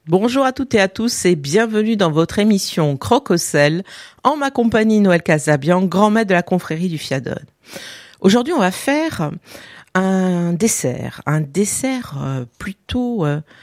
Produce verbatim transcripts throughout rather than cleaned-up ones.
Bonjour à toutes et à tous et bienvenue dans votre émission Croque au sel, en ma compagnie Noël Casabian, grand maître de la confrérie du Fiadone. Aujourd'hui, on va faire un dessert, un dessert plutôt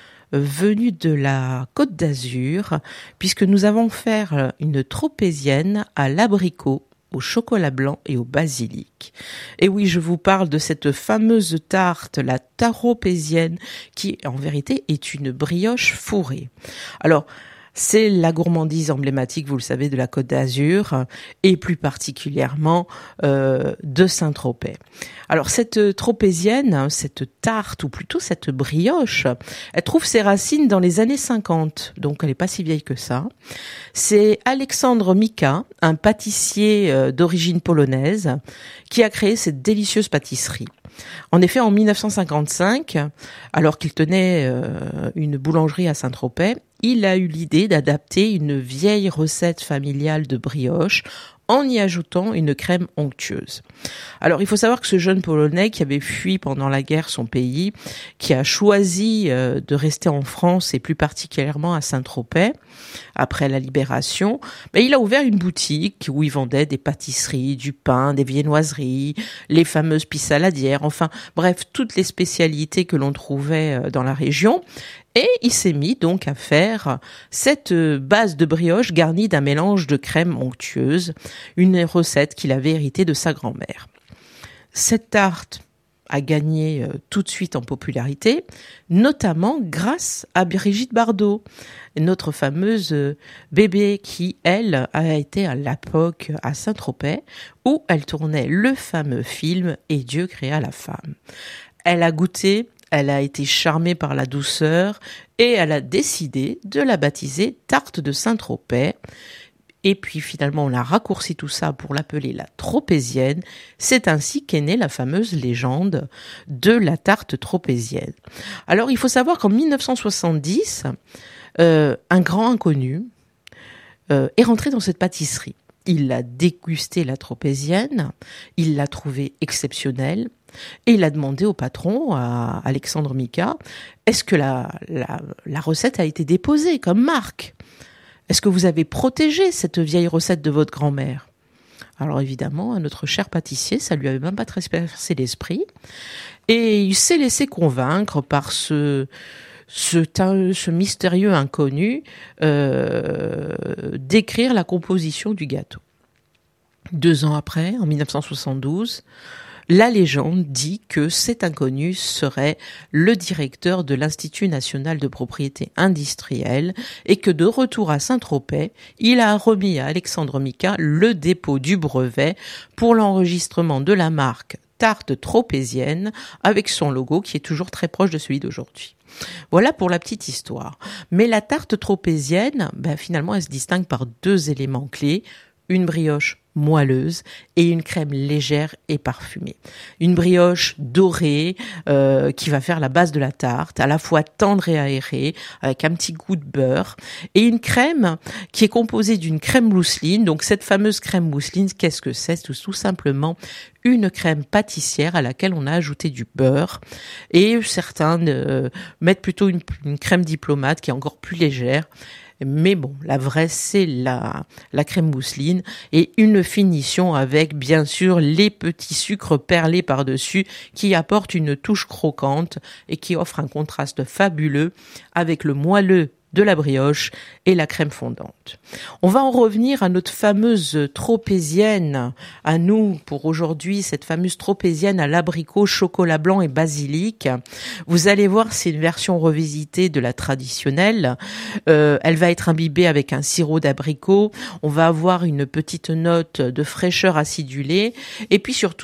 venu de la Côte d'Azur, puisque nous allons faire une tropézienne à l'abricot, au chocolat blanc et au basilic. Et oui, je vous parle de cette fameuse tarte, la tropézienne, qui en vérité est une brioche fourrée. Alors, c'est la gourmandise emblématique, vous le savez, de la Côte d'Azur et plus particulièrement euh, de Saint-Tropez. Alors cette tropézienne, cette tarte ou plutôt cette brioche, elle trouve ses racines dans les années cinquante, donc elle n'est pas si vieille que ça. C'est Alexandre Mika, un pâtissier euh, d'origine polonaise, qui a créé cette délicieuse pâtisserie. En effet, en dix-neuf cent cinquante-cinq, alors qu'il tenait euh, une boulangerie à Saint-Tropez, il a eu l'idée d'adapter une vieille recette familiale de brioche en y ajoutant une crème onctueuse. Alors, il faut savoir que ce jeune Polonais qui avait fui pendant la guerre son pays, qui a choisi euh, de rester en France et plus particulièrement à Saint-Tropez, après la libération, ben, il a ouvert une boutique où il vendait des pâtisseries, du pain, des viennoiseries, les fameuses pissaladières, enfin bref, toutes les spécialités que l'on trouvait dans la région. Et il s'est mis donc à faire cette base de brioche garnie d'un mélange de crème onctueuse, une recette qu'il avait héritée de sa grand-mère. Cette tarte a gagné tout de suite en popularité, notamment grâce à Brigitte Bardot, notre fameuse bébé qui, elle, a été à l'époque à Saint-Tropez, où elle tournait le fameux film « Et Dieu créa la femme ». Elle a goûté, elle a été charmée par la douceur et elle a décidé de la baptiser tarte de Saint-Tropez. Et puis finalement, on a raccourci tout ça pour l'appeler la tropézienne. C'est ainsi qu'est née la fameuse légende de la tarte tropézienne. Alors, il faut savoir qu'en dix-neuf cent soixante-dix, euh, un grand inconnu euh, est rentré dans cette pâtisserie. Il a dégusté la tropézienne, il l'a trouvée exceptionnelle et il a demandé au patron, à Alexandre Mika, est-ce que la, la, la recette a été déposée comme marque ? Est-ce que vous avez protégé cette vieille recette de votre grand-mère ? Alors évidemment, à notre cher pâtissier, ça lui avait même pas traversé l'esprit et il s'est laissé convaincre par ce... Ce, ce mystérieux inconnu euh, d'écrire la composition du gâteau. Deux ans après, en dix-neuf cent soixante-douze, la légende dit que cet inconnu serait le directeur de l'Institut national de propriété industrielle et que de retour à Saint-Tropez, il a remis à Alexandre Mika le dépôt du brevet pour l'enregistrement de la marque tarte tropézienne avec son logo qui est toujours très proche de celui d'aujourd'hui. Voilà pour la petite histoire. Mais la tarte tropézienne, ben finalement, elle se distingue par deux éléments clés, une brioche moelleuse et une crème légère et parfumée. Une brioche dorée euh, qui va faire la base de la tarte, à la fois tendre et aérée, avec un petit goût de beurre, et une crème qui est composée d'une crème mousseline. Donc cette fameuse crème mousseline, qu'est-ce que c'est ? C'est tout simplement une crème pâtissière à laquelle on a ajouté du beurre, et certains euh, mettent plutôt une, une crème diplomate qui est encore plus légère. Mais bon, la vraie, c'est la, la crème mousseline et une finition avec, bien sûr, les petits sucres perlés par-dessus qui apportent une touche croquante et qui offrent un contraste fabuleux avec le moelleux de la brioche et la crème fondante. On va en revenir à notre fameuse tropézienne, à nous pour aujourd'hui, cette fameuse tropézienne à l'abricot, chocolat blanc et basilic. Vous allez voir, c'est une version revisitée de la traditionnelle. Euh, elle va être imbibée avec un sirop d'abricot. On va avoir une petite note de fraîcheur acidulée et puis surtout